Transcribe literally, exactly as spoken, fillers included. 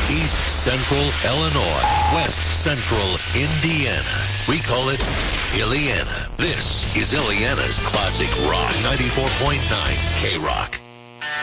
East Central Illinois, West Central Indiana. We call it Illiana. This is Illiana's Classic Rock ninety-four point nine K-Rock.